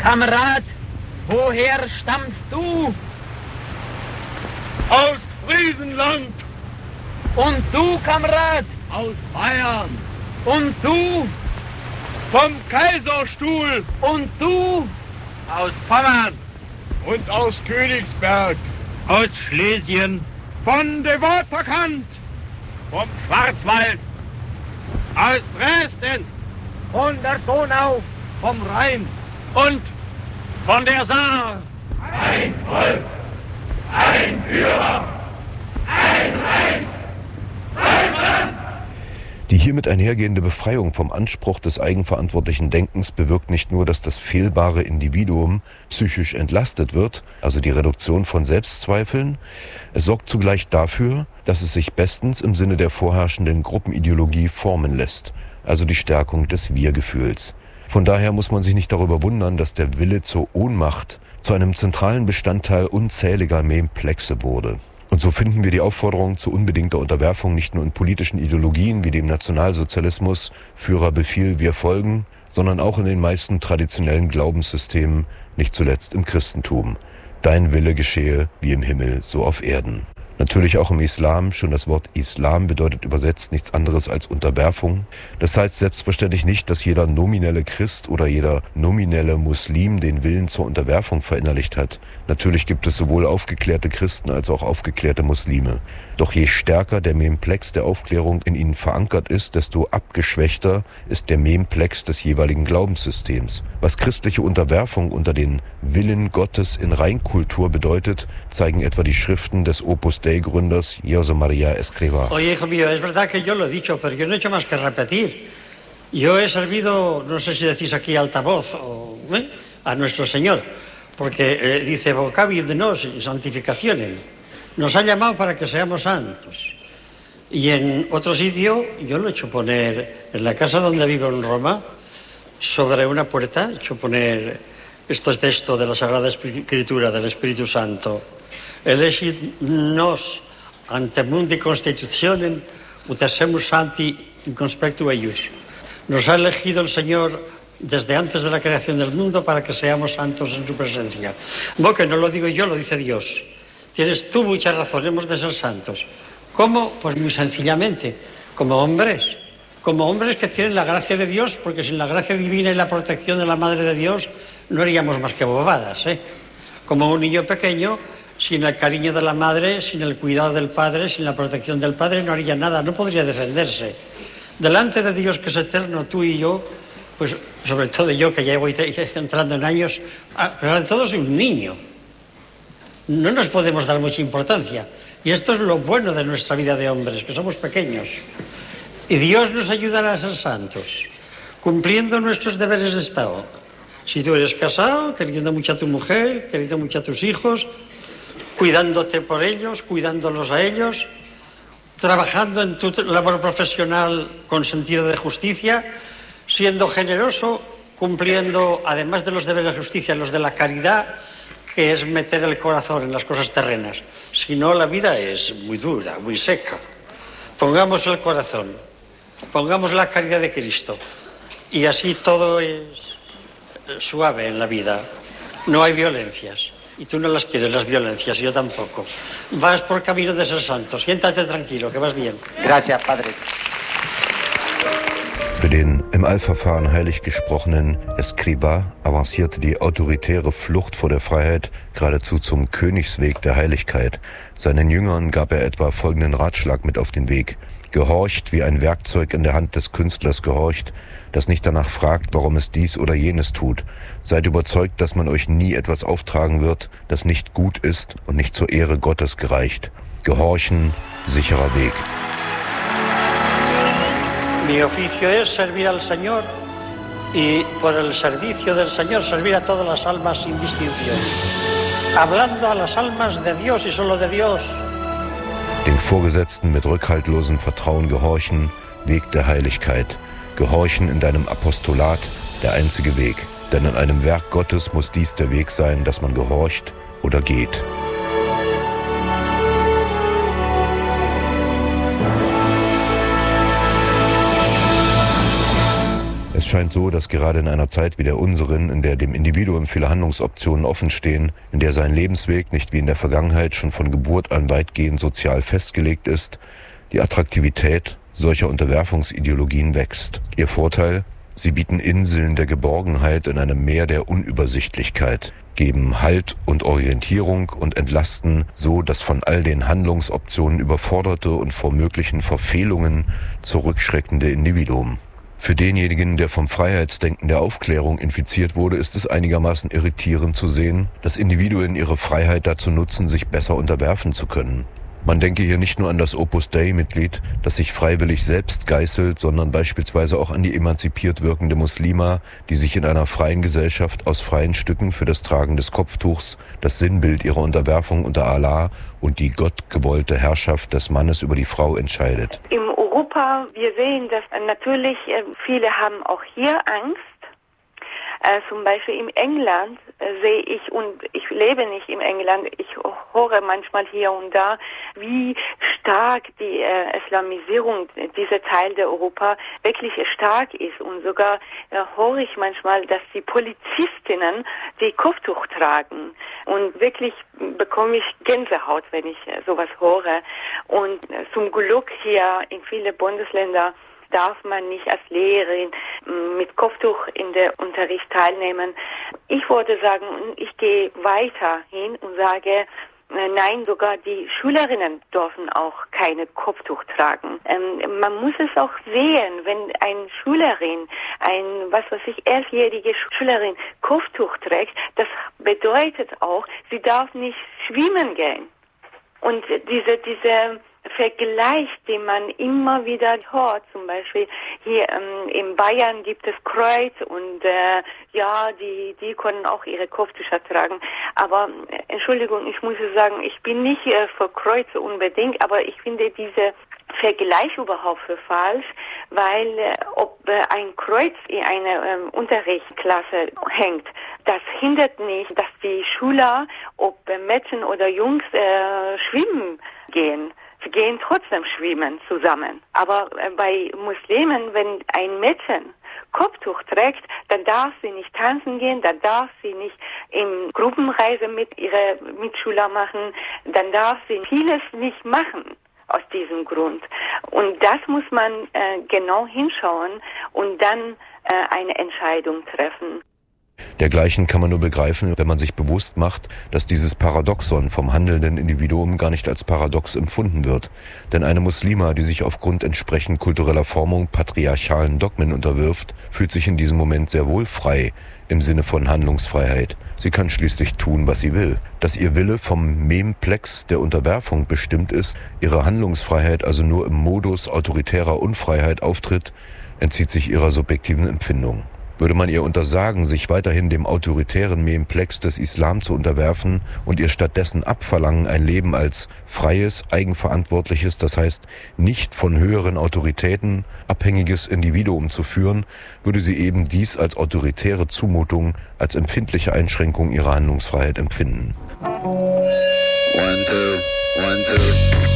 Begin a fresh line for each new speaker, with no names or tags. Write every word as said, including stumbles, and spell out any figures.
Kamerad, woher stammst du?
Aus Friesenland.
Und du, Kamerad?
Aus Bayern.
Und du?
Vom Kaiserstuhl.
Und du?
Aus Pommern. Und aus Königsberg.
Aus Schlesien.
Von der Waterkant.
Vom Schwarzwald.
Aus Dresden.
Von der Donau.
Vom Rhein.
Und von der Saar.
Ein Volk. Ein Führer. Ein Reich. Deutschland.
Die hiermit einhergehende Befreiung vom Anspruch des eigenverantwortlichen Denkens bewirkt nicht nur, dass das fehlbare Individuum psychisch entlastet wird, also die Reduktion von Selbstzweifeln, es sorgt zugleich dafür, dass es sich bestens im Sinne der vorherrschenden Gruppenideologie formen lässt, also die Stärkung des Wir-Gefühls. Von daher muss man sich nicht darüber wundern, dass der Wille zur Ohnmacht zu einem zentralen Bestandteil unzähliger Memplexe wurde. Und so finden wir die Aufforderung zu unbedingter Unterwerfung nicht nur in politischen Ideologien wie dem Nationalsozialismus, Führer Befehl, wir folgen, sondern auch in den meisten traditionellen Glaubenssystemen, nicht zuletzt im Christentum. Dein Wille geschehe wie im Himmel, so auf Erden. Natürlich auch im Islam, schon das Wort Islam bedeutet übersetzt nichts anderes als Unterwerfung. Das heißt selbstverständlich nicht, dass jeder nominelle Christ oder jeder nominelle Muslim den Willen zur Unterwerfung verinnerlicht hat. Natürlich gibt es sowohl aufgeklärte Christen als auch aufgeklärte Muslime. Doch je stärker der Memplex der Aufklärung in ihnen verankert ist, desto abgeschwächter ist der Memplex des jeweiligen Glaubenssystems. Was christliche Unterwerfung unter den Willen Gottes in Reinkultur bedeutet, zeigen etwa die Schriften des Opus Dei-Gründers José María Escrivá.
Oye, hijo mío, es verdad que yo lo he dicho, pero yo no he hecho más que repetir. Yo he servido, no sé si decís aquí altavoz, o, ¿eh? a nuestro Señor, porque eh, dice, vocabid nos y santificacionem. Nos ha llamado para que seamos santos. Y en otro sitio, yo lo he hecho poner, en la casa donde vivo en Roma, sobre una puerta, he hecho poner este texto de la Sagrada Escritura del Espíritu Santo. Elegit nos ante mundi constitutionem ut semus santi in conspectu eius. Nos ha elegido el Señor desde antes de la creación del mundo para que seamos santos en su presencia. Bueno, que no lo digo yo, lo dice Dios. Tienes tú mucha razón, hemos de ser santos. ¿Cómo? Pues muy sencillamente, como hombres. Como hombres que tienen la gracia de Dios, porque sin la gracia divina y la protección de la Madre de Dios no haríamos más que bobadas, ¿eh? Como un niño pequeño, sin el cariño de la madre, sin el cuidado del padre, sin la protección del padre, no haría nada, no podría defenderse. Delante de Dios, que es eterno, tú y yo, pues sobre todo yo, que ya voy entrando en años, pero ante todo soy un niño. No nos podemos dar mucha importancia. Y esto es lo bueno de nuestra vida de hombres, que somos pequeños. Y Dios nos ayudará a ser santos, cumpliendo nuestros deberes de Estado. Si tú eres casado, queriendo mucho a tu mujer, queriendo mucho a tus hijos, cuidándote por ellos, cuidándolos a ellos, trabajando en tu labor profesional con sentido de justicia, siendo generoso, cumpliendo, además de los deberes de justicia, los de la caridad, que es meter el corazón en las cosas terrenas. Si no, la vida es muy dura, muy seca. Pongamos el corazón, pongamos la caridad de Cristo, y así todo es suave en la vida. No hay violencias. Y tú no las quieres, las violencias, yo tampoco. Vas por camino de ser santos. Siéntate tranquilo, que vas bien.
Gracias, Padre.
Für den im Eilverfahren heilig gesprochenen Escrivá avancierte die autoritäre Flucht vor der Freiheit geradezu zum Königsweg der Heiligkeit. Seinen Jüngern gab er etwa folgenden Ratschlag mit auf den Weg. Gehorcht, wie ein Werkzeug in der Hand des Künstlers gehorcht, das nicht danach fragt, warum es dies oder jenes tut. Seid überzeugt, dass man euch nie etwas auftragen wird, das nicht gut ist und nicht zur Ehre Gottes gereicht. Gehorchen, sicherer Weg.
Mi oficio es servir al Señor y por el servicio del Señor servir a todas las almas sin distinción. Hablando a las almas de Dios y solo de Dios.
Den Vorgesetzten mit rückhaltlosem Vertrauen gehorchen, Weg der Heiligkeit. Gehorchen in deinem Apostolat, der einzige Weg. Denn in einem Werk Gottes muss dies der Weg sein, dass man gehorcht oder geht. Es scheint so, dass gerade in einer Zeit wie der unseren, in der dem Individuum viele Handlungsoptionen offenstehen, in der sein Lebensweg nicht wie in der Vergangenheit schon von Geburt an weitgehend sozial festgelegt ist, die Attraktivität solcher Unterwerfungsideologien wächst. Ihr Vorteil? Sie bieten Inseln der Geborgenheit in einem Meer der Unübersichtlichkeit, geben Halt und Orientierung und entlasten so das von all den Handlungsoptionen überforderte und vor möglichen Verfehlungen zurückschreckende Individuum. Für denjenigen, der vom Freiheitsdenken der Aufklärung infiziert wurde, ist es einigermaßen irritierend zu sehen, dass Individuen ihre Freiheit dazu nutzen, sich besser unterwerfen zu können. Man denke hier nicht nur an das Opus Dei-Mitglied, das sich freiwillig selbst geißelt, sondern beispielsweise auch an die emanzipiert wirkende Muslima, die sich in einer freien Gesellschaft aus freien Stücken für das Tragen des Kopftuchs, das Sinnbild ihrer Unterwerfung unter Allah und die gottgewollte Herrschaft des Mannes über die Frau entscheidet.
In Europa, wir sehen, dass natürlich viele haben auch hier Angst. Äh, zum Beispiel in England äh, sehe ich, und ich lebe nicht in England, ich höre manchmal hier und da, wie stark die äh, Islamisierung dieser Teil der Europa wirklich stark ist. Und sogar äh, höre ich manchmal, dass die Polizistinnen die Kopftuch tragen. Und wirklich bekomme ich Gänsehaut, wenn ich äh, sowas höre. Und äh, zum Glück hier in vielen Bundesländern darf man nicht als Lehrerin mit Kopftuch in der Unterricht teilnehmen. Ich würde sagen, ich gehe weiter hin und sage, nein, sogar die Schülerinnen dürfen auch keine Kopftuch tragen. Ähm, man muss es auch sehen, wenn eine Schülerin, ein, was weiß ich, elfjährige Schülerin Kopftuch trägt, das bedeutet auch, sie darf nicht schwimmen gehen. Und diese, diese Vergleich, den man immer wieder hört, zum Beispiel hier ähm, in Bayern gibt es Kreuz und äh, ja, die die können auch ihre Kopftücher tragen. Aber äh, Entschuldigung, ich muss sagen, ich bin nicht äh, für Kreuze unbedingt, aber ich finde diese Vergleich überhaupt für falsch, weil äh, ob äh, ein Kreuz in einer ähm, Unterrichtsklasse hängt, das hindert nicht, dass die Schüler, ob äh, Mädchen oder Jungs, äh, schwimmen gehen. Sie gehen trotzdem schwimmen zusammen. Aber äh, bei Muslimen, wenn ein Mädchen Kopftuch trägt, dann darf sie nicht tanzen gehen, dann darf sie nicht in Gruppenreise mit ihren Mitschülern machen, dann darf sie vieles nicht machen aus diesem Grund. Und das muss man äh, genau hinschauen und dann äh, eine Entscheidung treffen.
Dergleichen kann man nur begreifen, wenn man sich bewusst macht, dass dieses Paradoxon vom handelnden Individuum gar nicht als paradox empfunden wird. Denn eine Muslima, die sich aufgrund entsprechend kultureller Formung patriarchalen Dogmen unterwirft, fühlt sich in diesem Moment sehr wohl frei, im Sinne von Handlungsfreiheit. Sie kann schließlich tun, was sie will. Dass ihr Wille vom Memplex der Unterwerfung bestimmt ist, ihre Handlungsfreiheit also nur im Modus autoritärer Unfreiheit auftritt, entzieht sich ihrer subjektiven Empfindung. Würde man ihr untersagen, sich weiterhin dem autoritären Memplex des Islam zu unterwerfen und ihr stattdessen abverlangen, ein Leben als freies, eigenverantwortliches, das heißt nicht von höheren Autoritäten abhängiges Individuum zu führen, würde sie eben dies als autoritäre Zumutung, als empfindliche Einschränkung ihrer Handlungsfreiheit empfinden.
One, two, one, two.